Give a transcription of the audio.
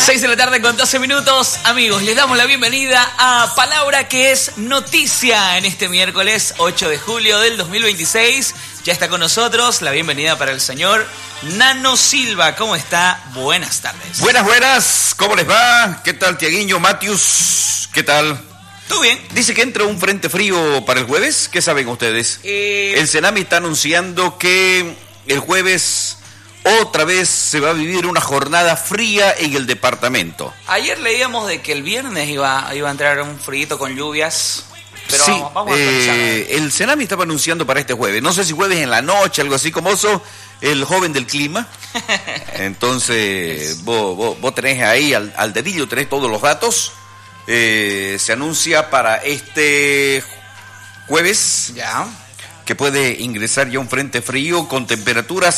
6 de la tarde con 12 minutos. Amigos, les damos la bienvenida a Palabra que es Noticia en este miércoles 8 de julio del 2026. Ya está con nosotros la bienvenida para el señor Nano Silva. ¿Cómo está? Buenas tardes. Buenas. ¿Cómo les va? ¿Qué tal, Tiaguinho, Matius? ¿Qué tal? ¿Todo bien? Dice que entra un frente frío para el jueves. ¿Qué saben ustedes? El Senami está anunciando que el jueves otra vez se va a vivir una jornada fría en el departamento. Ayer leíamos de que el viernes iba a entrar un frío con lluvias. Pero sí, vamos a actualizar. El Senami estaba anunciando para este jueves. No sé si jueves en la noche, algo así como eso. El joven del clima. Entonces, vos tenés ahí al dedillo, tenés todos los datos. Se anuncia para este jueves ya que puede ingresar ya un frente frío con temperaturas